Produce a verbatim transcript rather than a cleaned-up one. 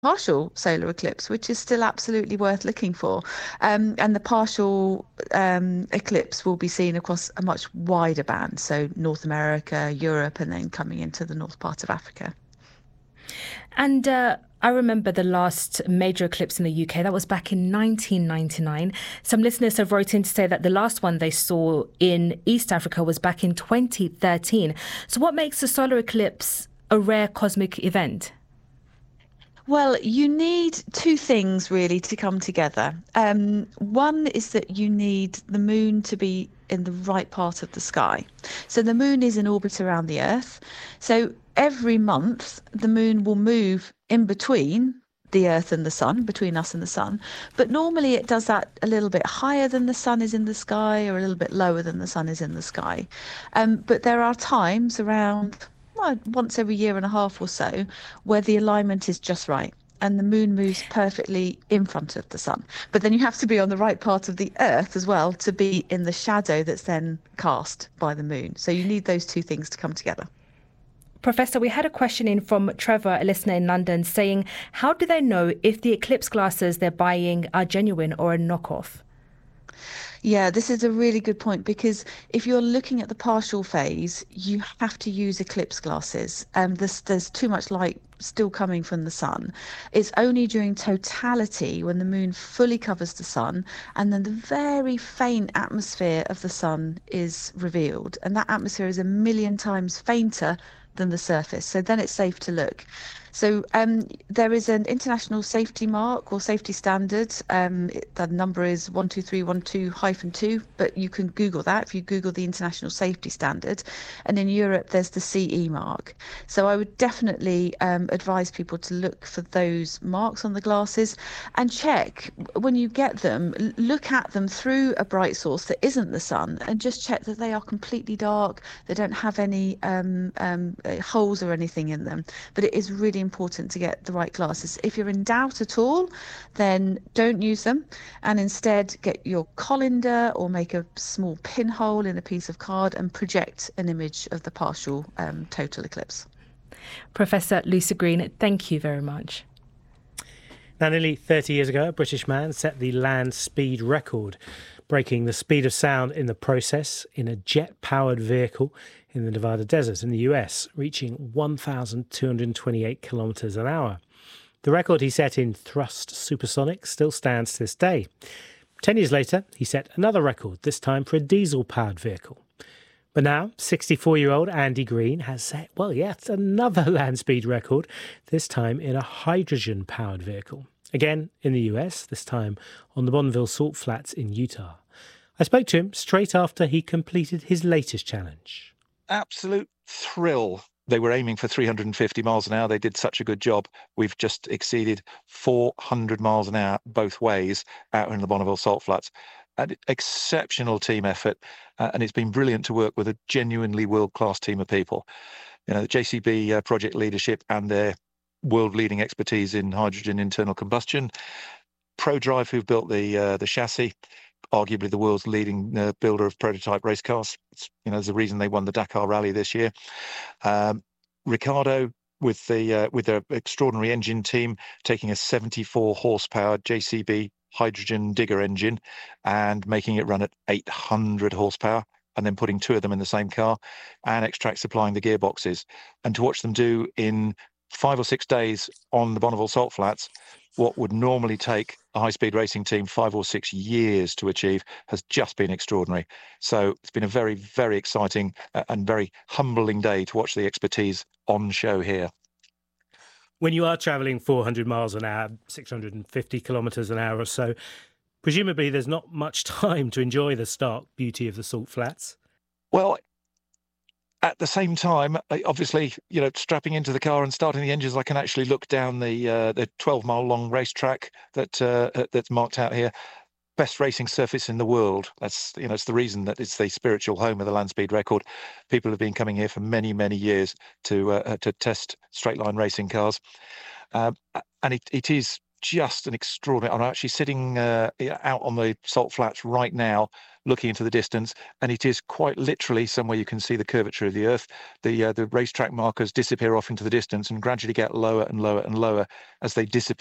partial solar eclipse, which is still absolutely worth looking for. Um, and the partial um, eclipse will be seen across a much wider band, so North America, Europe, and then coming into the north part of Africa. And uh, I remember the last major eclipse in the U K. That was back in nineteen ninety-nine. Some listeners have wrote in to say that the last one they saw in East Africa was back in twenty thirteen. So what makes a solar eclipse a rare cosmic event? Well, you need two things really to come together. Um, one is that you need the moon to be in the right part of the sky. So the moon is in orbit around the Earth. So every month, the moon will move in between the Earth and the sun, between us and the sun. But normally it does that a little bit higher than the sun is in the sky or a little bit lower than the sun is in the sky. Um, but there are times around well, once every year and a half or so, where the alignment is just right and the moon moves perfectly in front of the sun. But then you have to be on the right part of the earth as well to be in the shadow that's then cast by the moon. So you need those two things to come together. Professor, we had a question in from Trevor, a listener in London, saying, how do they know if the eclipse glasses they're buying are genuine or a knockoff? Yeah, this is a really good point because if you're looking at the partial phase, you have to use eclipse glasses. Um, there's, there's too much light still coming from the sun. It's only during totality when the moon fully covers the sun and then the very faint atmosphere of the sun is revealed. And that atmosphere is a million times fainter than the surface. So then it's safe to look. So um, there is an international safety mark or safety standard. Um, it, the number is one two three one two dash two, but you can Google that if you Google the international safety standard. And in Europe, there's the C E mark. So I would definitely um, advise people to look for those marks on the glasses and check when you get them, look at them through a bright source that isn't the sun and just check that they are completely dark. They don't have any um, um, holes or anything in them. But it is really important to get the right glasses. If you're in doubt at all, then don't use them and instead get your colander or make a small pinhole in a piece of card and project an image of the partial um, total eclipse. Professor Lucy Green, thank you very much. Now, nearly thirty years ago, a British man set the land speed record, breaking the speed of sound in the process in a jet-powered vehicle in the Nevada desert in the U S, reaching one thousand two hundred twenty-eight kilometres an hour. The record he set in thrust supersonic still stands to this day. Ten years later, he set another record, this time for a diesel-powered vehicle. But now, sixty-four-year-old Andy Green has set, well, yet another land speed record, this time in a hydrogen-powered vehicle. Again in the U S, this time on the Bonneville Salt Flats in Utah. I spoke to him straight after he completed his latest challenge. Absolute thrill. They were aiming for three hundred fifty miles an hour. They did such a good job. We've just exceeded four hundred miles an hour both ways out in the Bonneville Salt Flats. An exceptional team effort, uh, and it's been brilliant to work with a genuinely world-class team of people. You know, the J C B uh, project leadership and their world-leading expertise in hydrogen internal combustion. ProDrive, who've built the uh, the chassis, arguably the world's leading uh, builder of prototype race cars. It's, you know, there's a reason they won the Dakar Rally this year. Um, Ricardo, with the uh, with their extraordinary engine team, taking a seventy-four horsepower J C B hydrogen digger engine and making it run at eight hundred horsepower, and then putting two of them in the same car, and Xtract supplying the gearboxes. And to watch them do in five or six days on the Bonneville Salt Flats what would normally take a high-speed racing team five or six years to achieve has just been extraordinary. So it's been a very, very exciting and very humbling day to watch the expertise on show here. When you are travelling four hundred miles an hour, six hundred fifty kilometres an hour or so, presumably there's not much time to enjoy the stark beauty of the Salt Flats. Well, at the same time, obviously, you know, strapping into the car and starting the engines, I can actually look down the uh, the twelve mile long racetrack that uh, that's marked out here. Best racing surface in the world. That's, you know, it's the reason that it's the spiritual home of the land speed record. People have been coming here for many, many years to uh, to test straight line racing cars, uh, and it, it is just an extraordinary. I'm actually sitting uh, out on the salt flats right now, looking into the distance, and it is quite literally somewhere you can see the curvature of the earth. The uh, the racetrack markers disappear off into the distance and gradually get lower and lower and lower as they disappear